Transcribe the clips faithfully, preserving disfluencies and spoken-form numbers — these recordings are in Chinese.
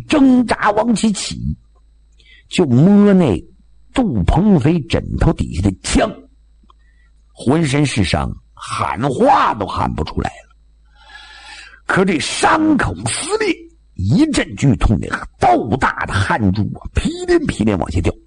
挣扎往起起，就摸那杜鹏飞枕头底下的枪，浑身是伤，喊话都喊不出来了。可这伤口撕裂，一阵剧痛的豆大的汗珠啊，噼连噼连往下掉，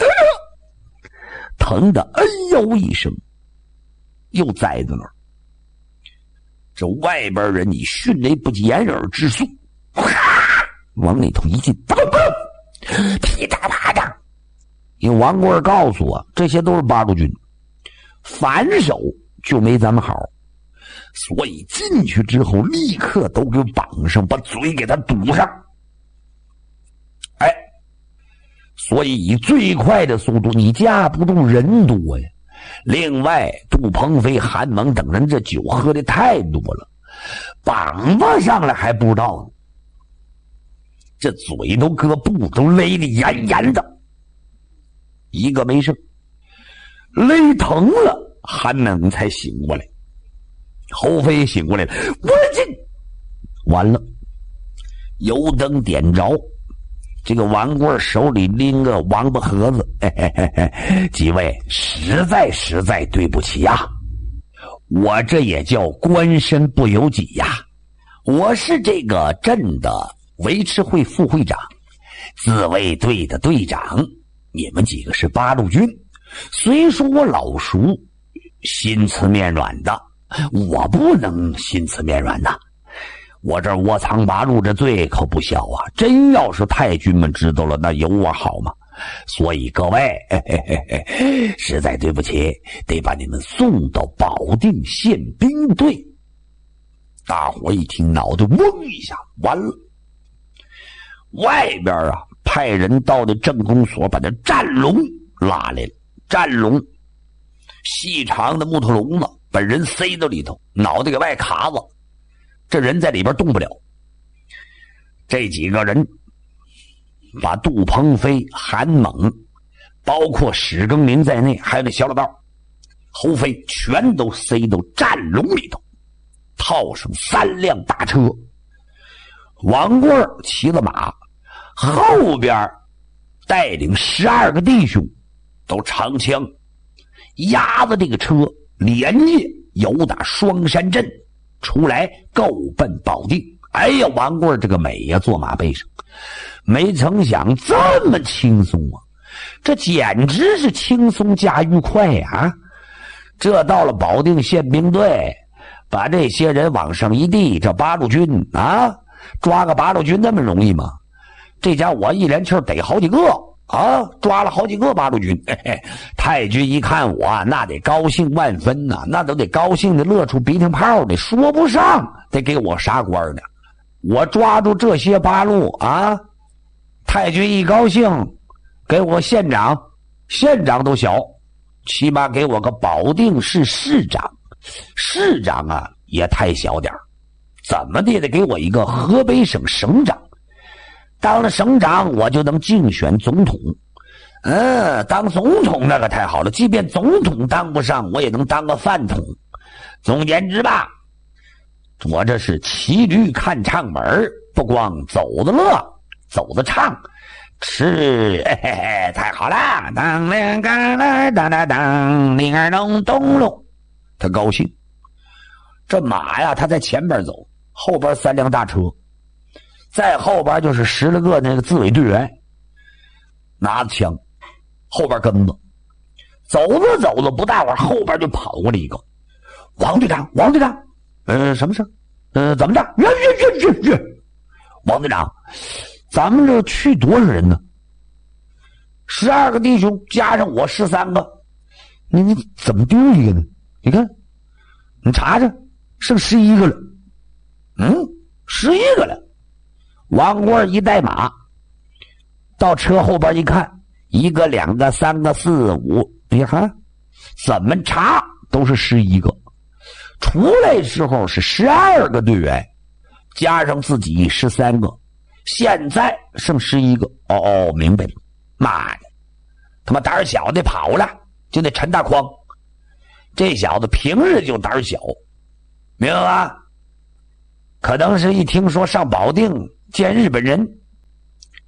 疼得哎呦一声，又栽在那儿。这外边人以迅雷不及掩耳之速，往里头一进，砰砰，噼啪啪的。因为王贵告诉我，这些都是八路军，反手就没咱们好，所以进去之后立刻都给绑上，把嘴给他堵上。哎，所以以最快的速度，你架不住人多呀。另外，杜鹏飞、韩猛等人这酒喝的太多了，绑不上来还不知道呢。这嘴都搁布都勒得严严的，一个没剩，勒疼了，韩猛才醒过来。侯飞醒过来了，我这完了，油灯点着，这个王贵手里拎个王八盒子，嘿嘿嘿嘿，几位实在实在对不起呀，我这也叫官身不由己呀。我是这个镇的维持会副会长，自卫队的队长，你们几个是八路军，虽说我老熟，心慈面软的，我不能心慈面软呐。我这窝藏八路这罪可不小啊！真要是太君们知道了，那有我好吗？所以各位，嘿嘿嘿嘿，实在对不起，得把你们送到保定宪兵队。大伙一听，脑袋嗡一下，完了！外边啊，派人到的政工所把这战笼拉来了。战笼，细长的木头笼子，把人塞到里头，脑袋给外卡子。这人在里边动不了。这几个人把杜鹏飞、韩猛，包括史更民在内，还有那小老道侯飞，全都塞到战笼里头，套上三辆大车。王贵骑了马，后边带领十二个弟兄都长枪压着这个车，连夜由打双山镇出来，够奔保定。哎呀，王贵这个美呀，坐马背上，没曾想这么轻松啊！这简直是轻松加愉快呀！这到了保定宪兵队，把这些人往上一递，这八路军啊，抓个八路军那么容易吗？这家我一连气逮好几个啊，抓了好几个八路军。嘿嘿，太君一看我，那得高兴万分呐、啊，那都得高兴的乐出鼻涕泡的，说不上得给我啥官呢。我抓住这些八路啊，太君一高兴，给我县长，县长都小，起码给我个保定市市长，市长啊也太小点，怎么的也得给我一个河北省省长。当了省长，我就能竞选总统。嗯，当总统那个太好了，即便总统当不上，我也能当个饭桶。总而言之吧，我这是骑驴看唱门，不光走的乐，走的唱，吃，嘿嘿嘿，太好了！当啷当啷当当当，铃儿隆咚隆，他高兴。这马呀，他在前边走，后边三辆大车。再后边就是十来个那个自卫队员，拿着枪，后边跟着，走着走着，不大会儿后边就跑过来一个，王队长，王队长，呃，什么事？呃，怎么着？去去去去去！王队长，咱们这去多少人呢？十二个弟兄加上我十三个，你你怎么丢一个呢？你看，你查查，剩十一个了。嗯，十一个了。王贵一带马到车后边一看，一个两个三个四五，你看怎么查都是十一个，出来时候是十二个队员，加上自己十三个，现在剩十一个。哦哦，明白了。妈的，他妈胆小的跑了，就那陈大匡，这小子平日就胆小，明白吧？可能是一听说上保定见日本人，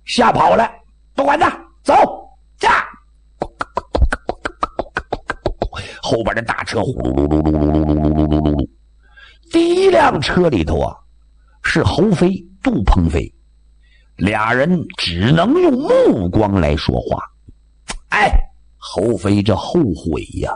吓跑了，不管他，走，驾！后边的大车呼噜噜噜噜噜噜噜噜噜噜噜，第一辆车里头啊是侯飞、杜鹏飞，俩人只能用目光来说话。哎，侯飞这后悔呀，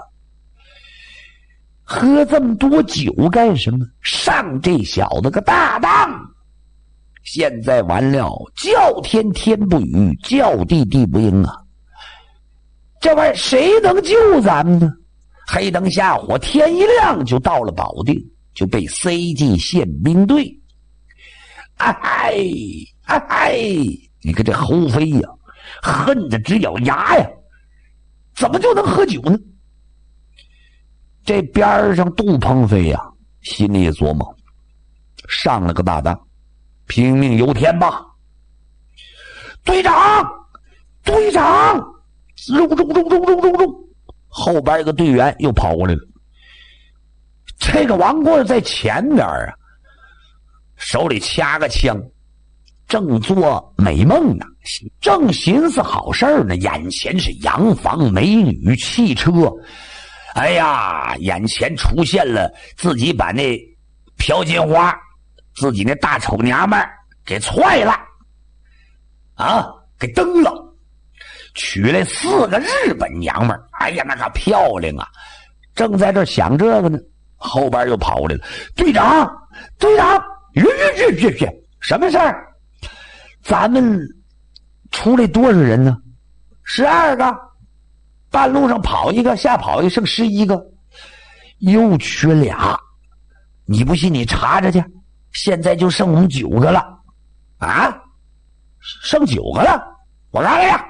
喝这么多酒干什么？上这小子个大当！现在完了，叫天天不语，叫地地不应啊！这玩意儿谁能救咱们呢？黑灯瞎火，天一亮就到了保定，就被塞进宪兵队。哎哎哎！你看这侯飞呀，恨得直咬牙呀！怎么就能喝酒呢？这边上杜鹏飞呀，心里也琢磨，上了个大当，拼命由天吧。队长，队长，隆隆隆隆隆隆隆，后边一个队员又跑过来了。这个王贵在前边啊，手里掐个枪，正做美梦呢，正寻思好事儿呢，眼前是洋房、美女、汽车。哎呀，眼前出现了自己把那朴金花，自己那大丑娘们给踹了啊，给蹬了，娶来四个日本娘们，哎呀，那个漂亮啊！正在这想这个呢，后边又跑过来了。队长，队长，别别别别别，什么事儿？咱们出来多少人呢？十二个，半路上跑一个，下跑一个，剩十一个，又缺俩。你不信你查查去，现在就剩我们九个了。啊，剩九个了，我看看呀。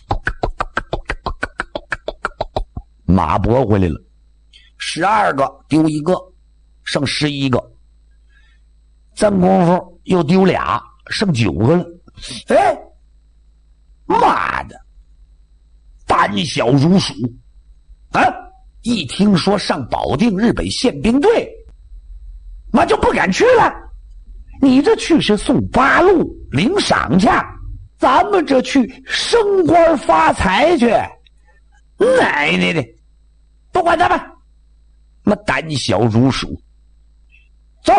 马博回来了，十二个丢一个，剩十一个。这功夫又丢俩，剩九个了。哎，妈的，胆小如鼠啊！一听说上保定日本宪兵队，妈就不敢去了。你这去是送八路领赏去，咱们这去升官发财去。奶奶的，不管他们，妈胆小如鼠。走。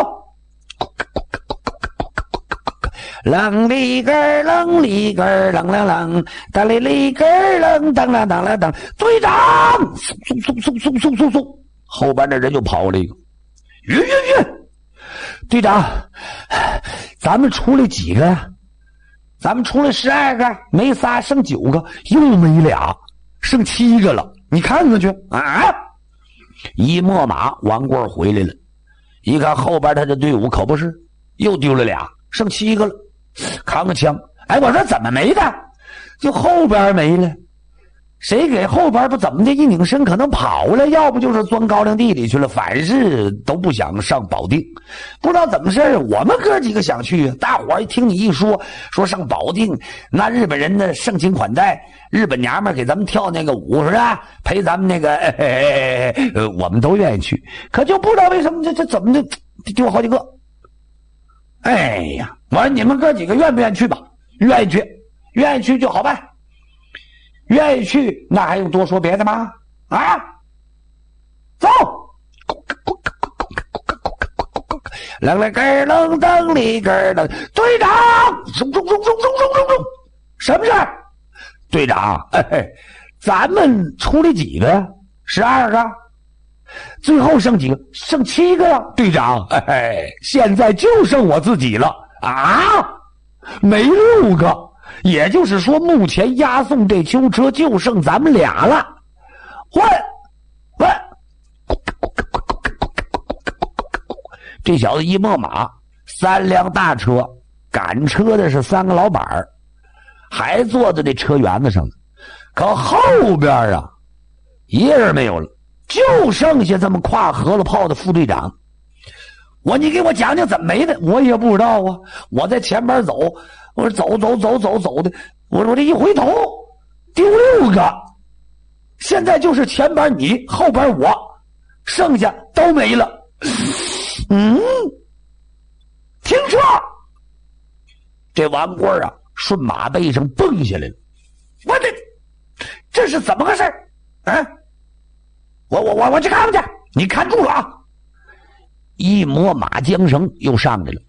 啷里个啷里个啷啷啷，当里里个啷当啷当啷当。队长，嗖嗖嗖嗖嗖嗖嗖，后边的人就跑了一个。吁吁吁，队长，咱们出来几个呀？咱们出来十二个，没仨，剩九个，又没俩，剩七个了。你看看去啊！一摸马，王贵回来了，一看后边他的队伍可不是，又丢了俩，剩七个了。扛个枪，哎，我说怎么没的？就后边没了，谁给后边不怎么的一拧身可能跑了，要不就是钻高粱地里去了，反是都不想上保定。不知道怎么事儿，我们哥几个想去，大伙儿一听你一说说上保定，那日本人的盛情款待，日本娘们给咱们跳那个舞是吧？陪咱们那个，哎哎哎呃，我们都愿意去，可就不知道为什么这这怎么的丢好几个。哎呀，我说你们哥几个愿不愿意去吧？愿意去，愿意去就好办。愿意去，那还用多说别的吗？啊，走！啷啷个儿啷当里个儿啷，队长，冲冲冲冲冲冲冲冲！什么事儿？队长，嘿嘿，咱们出来几个呀？十二个。最后剩几个？剩七个呀，队长。嘿嘿，现在就剩我自己了啊，没六个。也就是说，目前押送这囚车就剩咱们俩了。换，换！这小子一摸马，三辆大车，赶车的是三个老板儿，还坐在这车辕子上呢。可后边啊，一人没有了。就剩下这么挎荷了炮的副队长。我你给我讲讲怎么没的？我也不知道啊。我在前边走，我说走走走走走的，我说我这一回头丢六个，现在就是前边你，后边我，剩下都没了。嗯，停车！这王贵啊， 顺马背上蹦下来了。我的，这是怎么个事儿？啊！我我我我去看看去，你看住了啊！一摸马缰绳又上来了，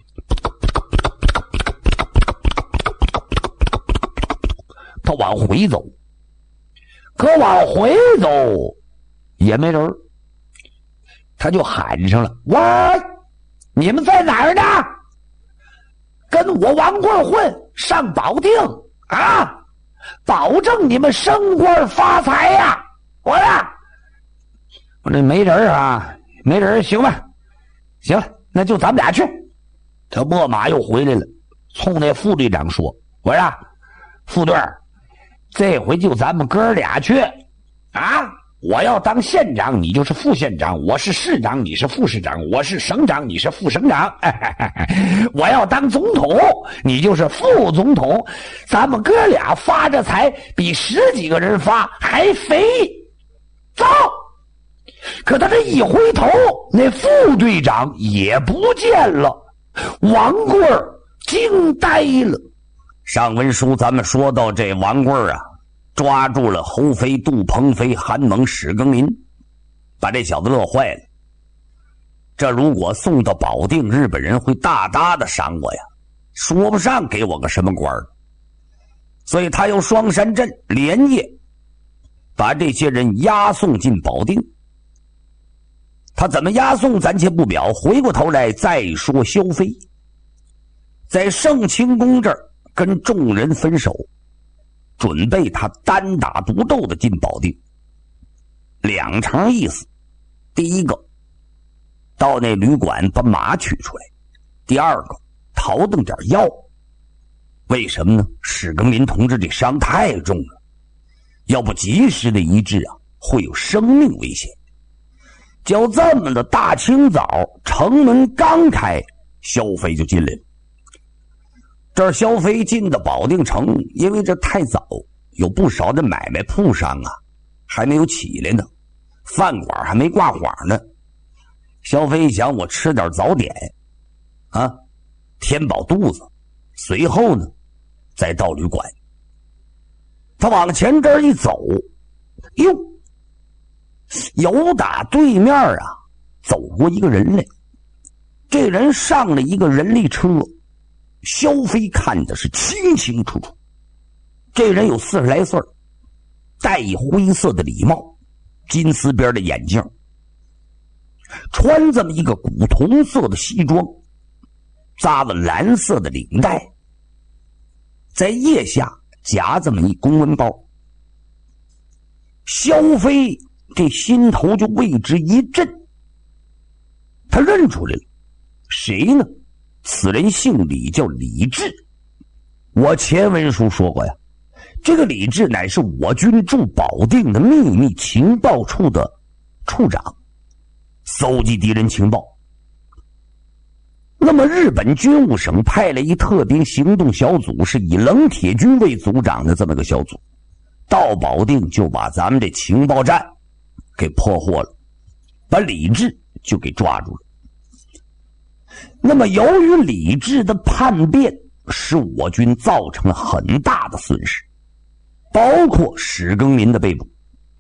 他往回走，可往回走也没人，他就喊上了：“喂，你们在哪儿呢？跟我王贵混，上保定啊！保证你们升官发财呀！”我呀，我这没人啊，没人，行吧？行了，那就咱们俩去。这莫马又回来了，冲那副队长说：“我说，副队，这回就咱们哥俩去啊！我要当县长，你就是副县长；我是市长，你是副市长；我是省长，你是副省长；我要当总统，你就是副总统。咱们哥俩发着财，比十几个人发还肥。走！”可他这一回头，那副队长也不见了，王贵惊呆了。上文书咱们说到，这王贵啊，抓住了侯飞、杜鹏飞、韩猛、史庚林，把这小子乐坏了。这如果送到保定，日本人会大大的赏我呀，说不上给我个什么官儿。所以他由双山镇连夜把这些人押送进保定。他怎么押送咱且不表，回过头来再说萧飞。在盛清宫这儿跟众人分手，准备他单打独斗的进保定。两层意思，第一个，到那旅馆把马取出来；第二个，淘弄点药。为什么呢？史庚林同志这伤太重了，要不及时的医治啊，会有生命危险。就这么的，大清早城门刚开，萧飞就进来了。这儿萧飞进的保定城，因为这太早，有不少的买卖铺商啊还没有起来呢，饭馆还没挂幌呢。萧飞一想，我吃点早点啊，填饱肚子，随后呢再到旅馆。他往前这儿一走，哟，有打对面啊走过一个人来。这人上了一个人力车，萧飞看的是清清楚楚。这人有四十来岁，戴一灰色的礼帽，金丝边的眼镜，穿这么一个古铜色的西装，扎了蓝色的领带，在腋下夹这么一公文包。萧飞这心头就为之一震，他认出来了，谁呢？此人姓李，叫李治。我前文书说过呀，这个李治乃是我军驻保定的秘密情报处的处长，搜集敌人情报。那么日本军务省派了一特别行动小组，是以冷铁军为组长的这么个小组，到保定就把咱们这情报站给破获了，把李治就给抓住了。那么由于李治的叛变，使我军造成了很大的损失，包括史庚林的被捕。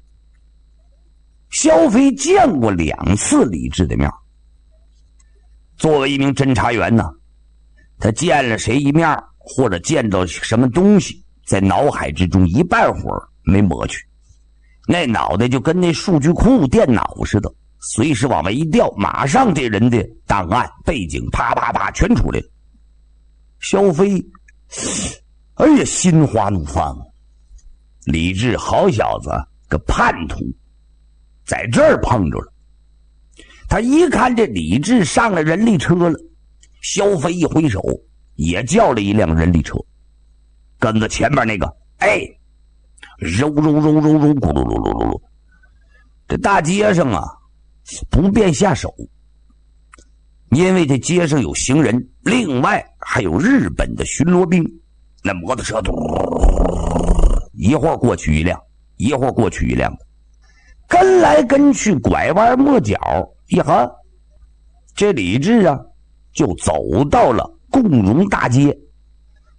萧飞见过两次李治的面，作为一名侦查员呢，他见了谁一面，或者见到什么东西，在脑海之中一半会儿没抹去，那脑袋就跟那数据库电脑似的，随时往外一调，马上这人的档案背景啪啪啪全出来了。萧飞哎呀心花怒放，李治好小子，个叛徒在这儿碰着了。他一看这李治上了人力车了，萧飞一挥手也叫了一辆人力车，跟着前面那个哎揉揉揉揉揉咕噜噜噜噜噜。这大街上啊不便下手，因为这街上有行人，另外还有日本的巡逻兵。那摩托车一会儿过去一辆，一会儿过去一辆的，跟来跟去，拐弯抹角。一哈，这李治啊就走到了共荣大街，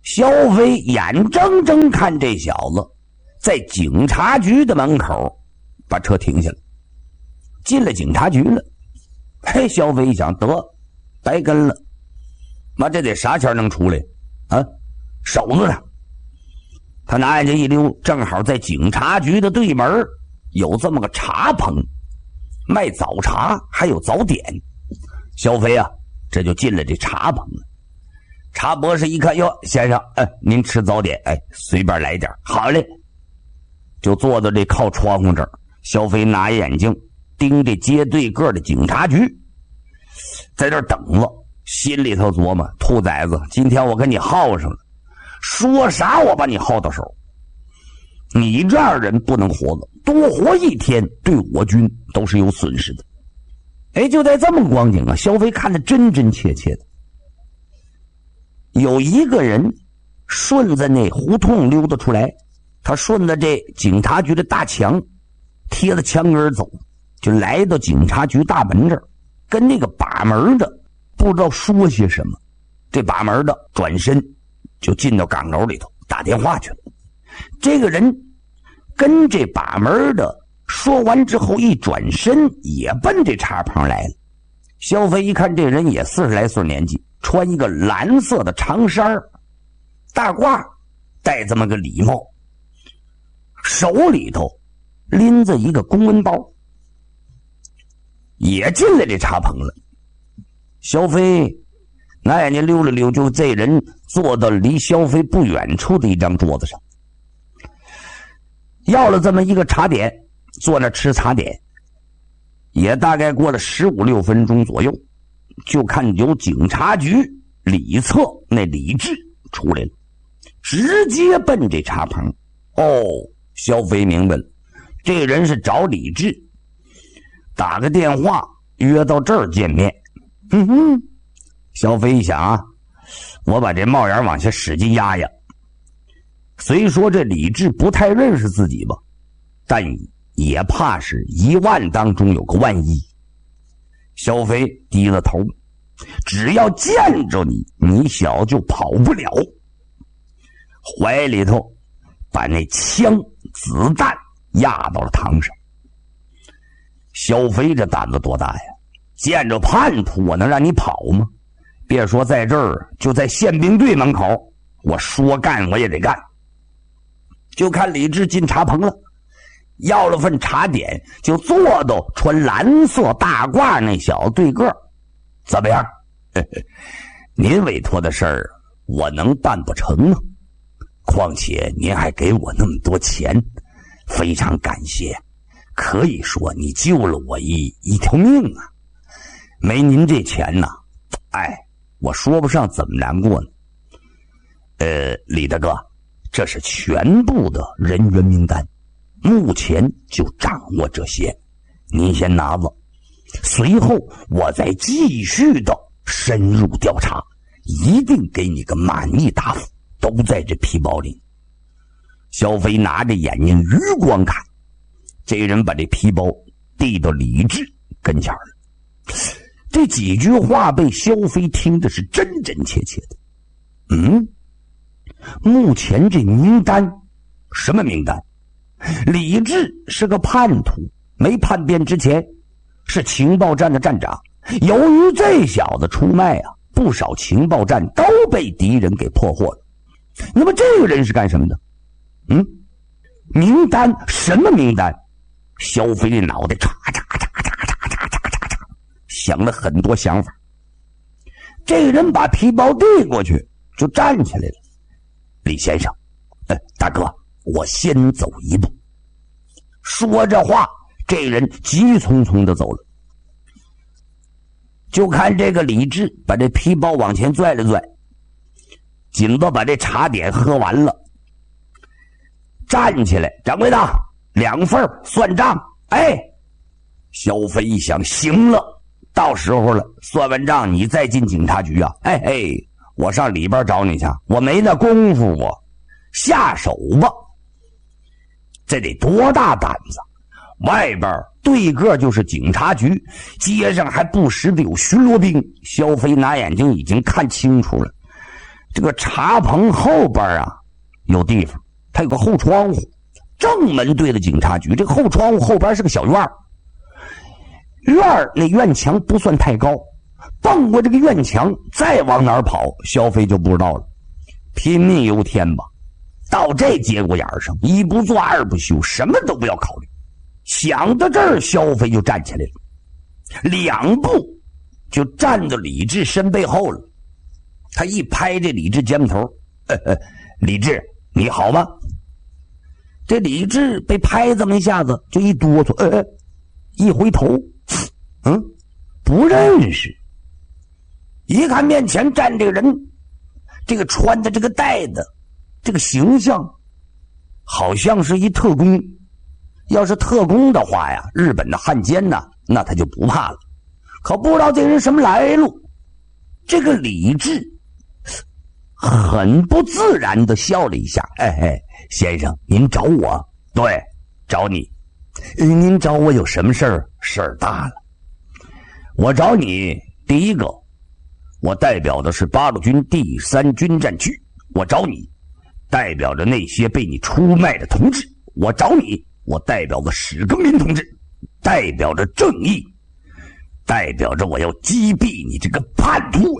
小飞眼睁睁看这小子在警察局的门口把车停下来，进了警察局了。嘿，小飞一想，得白跟了，妈这得啥钱能出来啊？守着他。他拿眼睛一溜，正好在警察局的对门有这么个茶棚，卖早茶还有早点。小飞啊，这就进了这茶棚了。茶博士一看，哟，先生，哎，您吃早点，哎，随便来点，好嘞。就坐到这靠窗户这儿，小飞拿眼睛盯着街对个的警察局，在这儿等着，心里头琢磨：兔崽子，今天我跟你耗上了，说啥我把你耗到手。你这样人不能活了，多活一天对我军都是有损失的。哎，就在这么光景啊，小飞看得真真切切的。有一个人顺着那胡同溜达出来，他顺着这警察局的大墙贴着墙根走，就来到警察局大门这儿，跟那个把门的不知道说些什么。这把门的转身就进到岗楼里头打电话去了。这个人跟这把门的说完之后一转身也奔这茶棚来了。小飞一看这人也四十来岁年纪，穿一个蓝色的长衫大褂，戴这么个礼帽，手里头拎着一个公文包，也进来这茶棚了。小飞拿眼睛溜了溜，就这人坐到离小飞不远处的一张桌子上，要了这么一个茶点，坐那吃茶点。也大概过了十五六分钟左右，就看有警察局里侧那李志出来了，直接奔这茶棚。哦，小飞明白了，这人是找李志，打个电话约到这儿见面。哼哼，小飞一想啊，我把这帽檐往下使劲压压。虽说这李志不太认识自己吧，但也怕是一万当中有个万一。小飞低了头，只要见着你，你小就跑不了。怀里头把那枪子弹压到了膛上。小飞这胆子多大呀？见着叛徒我能让你跑吗？别说在这儿，就在宪兵队门口，我说干我也得干。就看李志进茶棚了，要了份茶点，就坐到穿蓝色大褂那小子对个。怎么样？呵呵，您委托的事儿我能办不成吗？况且您还给我那么多钱，非常感谢，可以说你救了我一一条命啊！没您这钱呐，哎，我说不上怎么难过呢。呃，李大哥，这是全部的人员名单，目前就掌握这些，您先拿着，随后我再继续的深入调查，一定给你个满意答复，都在这皮包里。小飞拿着眼睛余光看，这人把这皮包递到李志跟前了。这几句话被小飞听的是真真切切的。嗯，目前这名单，什么名单？李志是个叛徒，没叛变之前是情报站的站长。由于这小子出卖啊，不少情报站都被敌人给破获了。那么这个人是干什么的？嗯，名单？什么名单？小飞的脑袋嚓嚓嚓嚓嚓嚓嚓嚓嚓想了很多想法。这个人把皮包递过去，就站起来了。李先生，呃，大哥，我先走一步。说这话，这人急匆匆的走了。就看这个李志把这皮包往前拽了拽，紧着把这茶点喝完了，站起来，掌柜的，两份算账。哎，小飞一想，行了，到时候了，算完账你再进警察局啊。哎嘿，我上里边找你去，我没那功夫，我下手吧。这得多大胆子！外边对个就是警察局，街上还不时的有巡逻兵。小飞拿眼睛已经看清楚了， 这个茶棚后边啊有地方，它有个后窗户，正门对着警察局，这个后窗户后边是个小院儿，院儿那院墙不算太高，蹦过这个院墙再往哪儿跑，萧飞就不知道了。拼命由天吧，到这节骨眼上，一不做二不休，什么都不要考虑。想到这儿，萧飞就站起来了，两步就站到李治身背后了。他一拍这李治肩膀头，呵呵，李治你好吗？这李治被拍这么一下子就一哆嗦，呃，一回头，嗯，不认识。一看面前站这个人，这个穿的这个带子，这个形象好像是一特工。要是特工的话呀，日本的汉奸呐，那他就不怕了。可不知道这人什么来路。这个李治很不自然的笑了一下，哎哎，先生您找我？对，找你。您找我有什么事儿？事儿大了。我找你，第一个，我代表的是八路军第三军战区，我找你代表着那些被你出卖的同志，我找你，我代表着史耕林同志，代表着正义，代表着我要击毙你这个叛徒。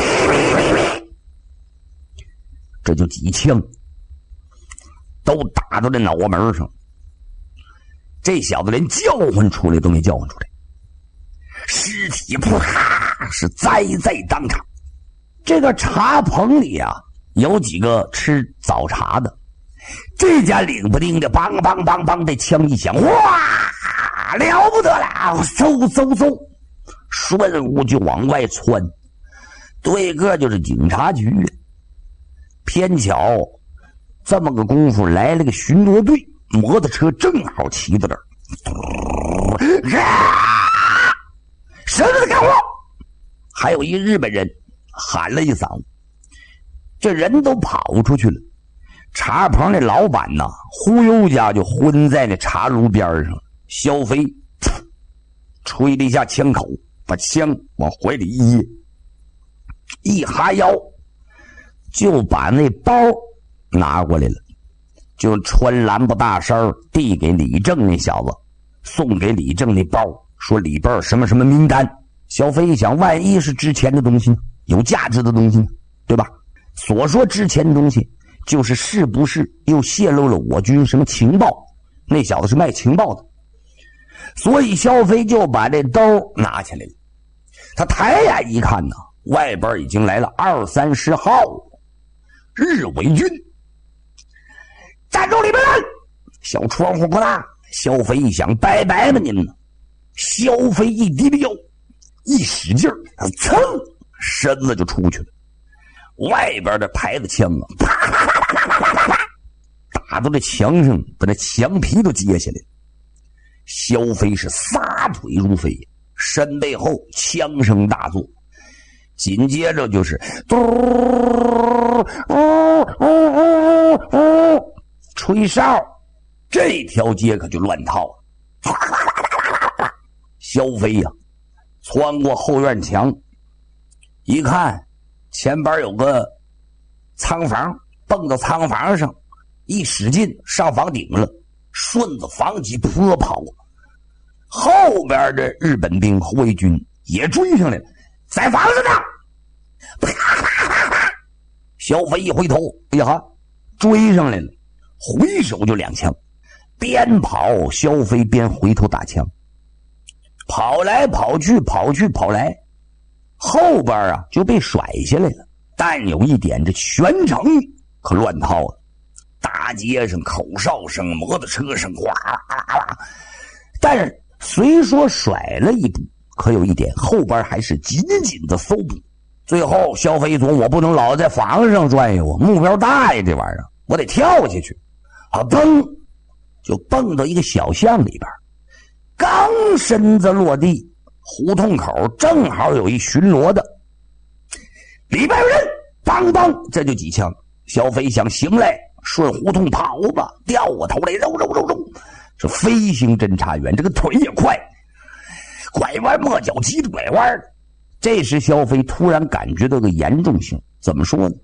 这就几枪都打到这脑门上，这小子连叫唤出来都没叫唤出来，尸体噗咔是栽在当场。这个茶棚里啊，有几个吃早茶的，这家领不丁的，梆梆梆梆，这枪一响，哇，了不得了，嗖嗖嗖，顺屋就往外窜。对个就是警察局。偏巧这么个功夫来了个巡逻队，摩托车正好骑到这儿，绳子给我！还有一日本人喊了一嗓子，这人都跑出去了。茶棚那老板呐，忽悠家就昏在那茶炉边上。萧飞吹了一下枪口，把枪往怀里一掖，一哈腰，就把那包拿过来了，就穿蓝布大衫递给李正那小子，送给李正那包，说里边有什么什么名单。萧飞一想，万一是值钱的东西，有价值的东西，对吧？所说值钱的东西，就是是不是又泄露了我军什么情报？那小子是卖情报的，所以萧飞就把这刀拿起来了。他抬眼一看呢，外边已经来了二三十号日伪军，站住里边人！小窗户不大，萧飞一想，拜拜吧您呢。萧飞一低着腰，一使劲儿，噌，身子就出去了。外边的牌子枪啊，啪啪啪啪啪啪啪，打到这墙上，把那墙皮都揭下来了。萧飞是撒腿如飞，身背后枪声大作，紧接着就是嘟呜呜呜呜吹哨，这条街可就乱套了。萧飞呀、啊，穿过后院墙，一看前边有个仓房，蹦到仓房上，一使劲上房顶了，顺着房脊坡跑。后边的日本兵护卫军也追上来了，在房子呢！啪啪啪啪！萧飞一回头，哎呀，追上来了，回手就两枪，边跑萧飞边回头打枪，跑来跑去，跑去跑来，后边啊就被甩下来了。但有一点，这全城可乱套了，大街上口哨声、摩托车声，哗啦啦啦。但是虽说甩了一步，可有一点，后边还是紧紧的搜捕。最后萧飞说，我不能老在房上转悠，我目标大呀，这玩意儿我得跳下去啊！蹦就蹦到一个小巷里边，刚身子落地，胡同口正好有一巡逻的，里边有人，梆梆，这就几枪。萧飞想，行嘞，顺胡同跑吧，掉我头来，肉肉肉肉。这飞行侦察员这个腿也快，拐弯抹角，急着拐弯。这时萧飞突然感觉到个严重性，怎么说呢？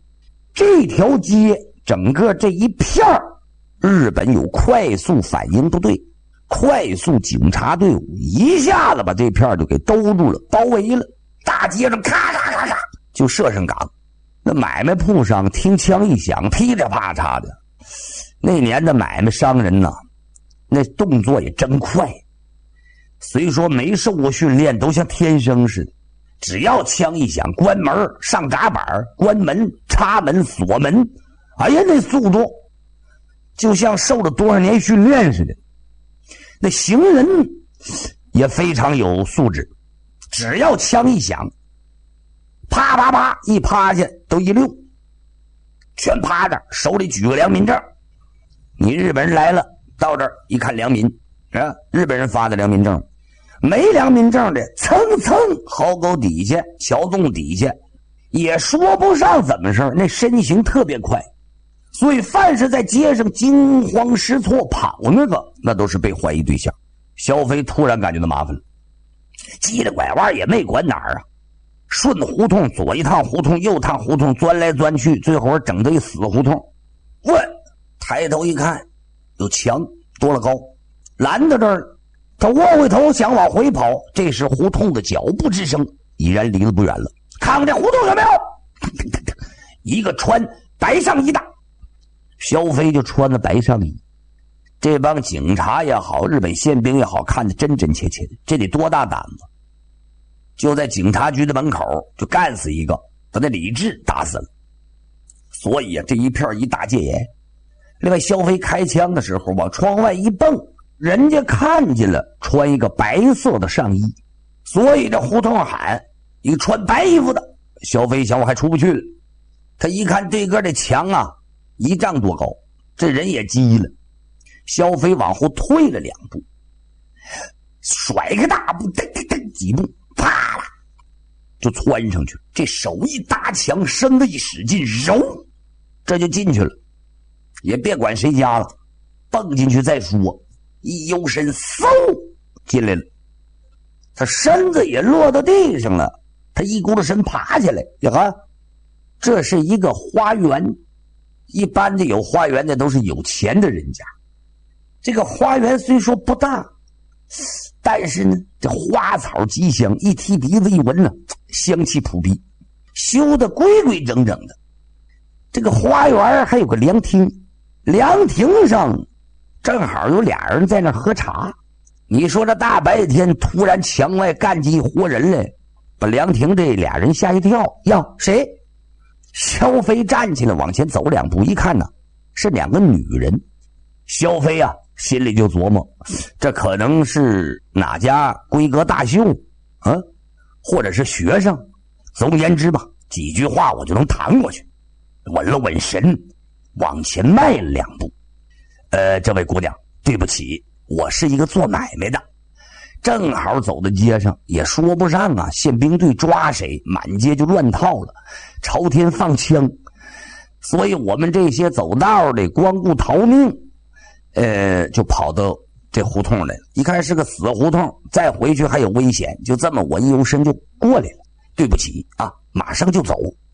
这条街整个这一片日本有快速反应部队、快速警察队伍，一下子把这片就给兜住了，包围了。大街上咔咔咔咔就射上岗。那买卖铺上听枪一响，噼里啪嚓的。那年的买卖商人呢，那动作也真快。虽说没受过训练，都像天生似的。只要枪一响，关门、上闸板、关门、插门、锁门，哎呀，那速度就像受了多少年训练似的。那行人也非常有素质，只要枪一响，啪啪啪一趴下都一溜，全趴着，手里举个良民证。你日本人来了，到这儿一看良民啊，日本人发的良民证。没良民证的蹭蹭壕沟底下、桥洞底下，也说不上怎么事儿，那身形特别快，所以凡是在街上惊慌失措跑那个，那都是被怀疑对象。萧飞突然感觉到麻烦了，急了拐弯也没管哪儿啊，顺胡同左一趟胡同右趟胡同钻来钻去，最后整到一死胡同。问，抬头一看，有墙多了高，拦到这儿了。他窝回头想往回跑，这时胡同的脚步之声已然离得不远了。看看这胡同有没有？一个穿白上衣的，萧飞就穿了白上衣。这帮警察也好，日本宪兵也好，看得真真切切的，这得多大胆子！就在警察局的门口就干死一个，把那李治打死了。所以啊，这一片一大戒严。另外，萧飞开枪的时候往窗外一蹦，人家看见了穿一个白色的上衣，所以这胡同喊一个穿白衣服的。萧飞想我还出不去了，他一看对个这墙啊一丈多高，这人也急了。萧飞往后退了两步，甩个大步，噔噔噔几步，啪啦就窜上去，这手一搭墙，身子一使劲，揉这就进去了，也别管谁家了，蹦进去再说。一幽身嗖进来了，他身子也落到地上了，他一咕噜身爬下来，你看这是一个花园，一般的有花园的都是有钱的人家。这个花园虽说不大，但是呢这花草极香，一提鼻子一闻呢，香气扑鼻，修得规规整整的。这个花园还有个凉亭，凉亭上正好有俩人在那喝茶。你说这大白天突然墙外干起一活人来，把凉亭这俩人吓一跳。呀，谁？萧飞站起来往前走两步，一看呢是两个女人。萧飞啊心里就琢磨，这可能是哪家闺阁大秀啊，或者是学生。总而言之吧，几句话我就能谈过去。稳了稳神，往前迈了两步。呃，这位姑娘，对不起，我是一个做买卖的，正好走到街上，也说不上啊，宪兵队抓谁，满街就乱套了，朝天放枪，所以我们这些走道的光顾逃命，呃，就跑到这胡同来了。一看是个死胡同，再回去还有危险，就这么我一游身就过来了。对不起啊，马上就走。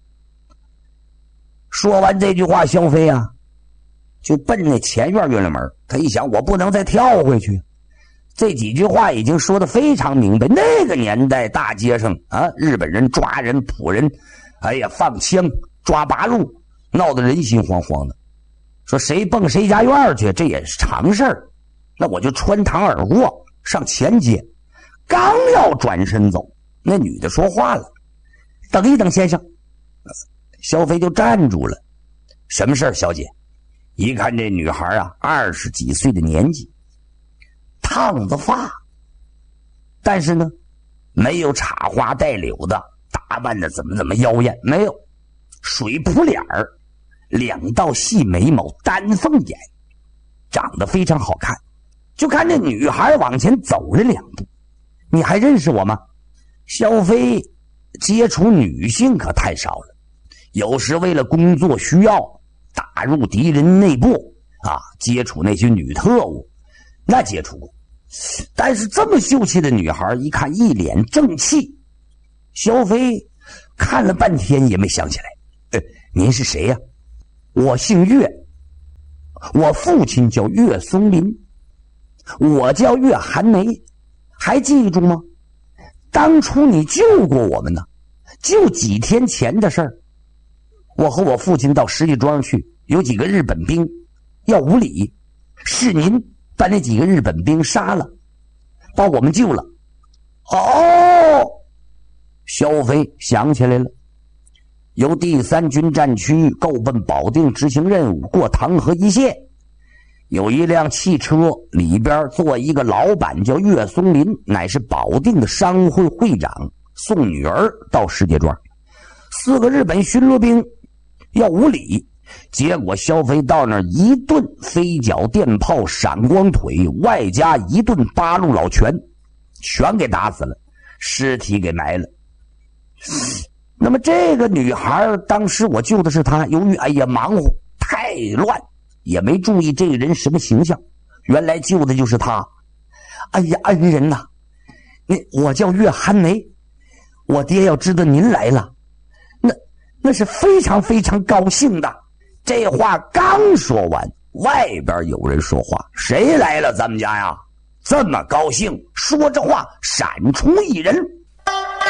说完这句话，萧飞啊就奔那前院院了门。他一想，我不能再跳回去。这几句话已经说得非常明白。那个年代大街上啊，日本人抓人捕人，哎呀，放枪抓八路，闹得人心惶惶的。说谁蹦谁家院去，这也是常事儿。那我就穿堂而过，上前街，刚要转身走，那女的说话了：“等一等，先生。”萧飞就站住了。什么事儿，小姐？一看这女孩啊，二十几岁的年纪，烫着发，但是呢，没有插花带柳的，打扮的怎么怎么妖艳，没有，水扑脸儿，两道细眉毛，丹凤眼，长得非常好看。就看这女孩往前走了两步。你还认识我吗？萧飞接触女性可太少了，有时为了工作需要打入敌人内部啊，接触那些女特务，那接触过。但是这么秀气的女孩，一看一脸正气，萧飞看了半天也没想起来。呃， 您是谁呀？我姓岳，我父亲叫岳松林，我叫岳寒梅，还记住吗？当初你救过我们呢，就几天前的事儿。我和我父亲到石家庄去，有几个日本兵要无礼，是您把那几个日本兵杀了，把我们救了。哦，萧飞想起来了，由第三军战区够奔保定执行任务，过唐河一线，有一辆汽车，里边坐一个老板叫岳松林，乃是保定的商会会长，送女儿到石家庄。四个日本巡逻兵要无礼，结果萧飞到那儿一顿飞脚电炮闪光腿，外加一顿八路老拳，全给打死了，尸体给埋了。那么这个女孩当时我救的是她，由于哎呀忙活太乱，也没注意这个人什么形象，原来救的就是她。哎呀恩人呐，你我叫岳寒梅，我爹要知道您来了，那那是非常非常高兴的。这话刚说完，外边有人说话，谁来了咱们家呀？这么高兴？说着话闪出一人，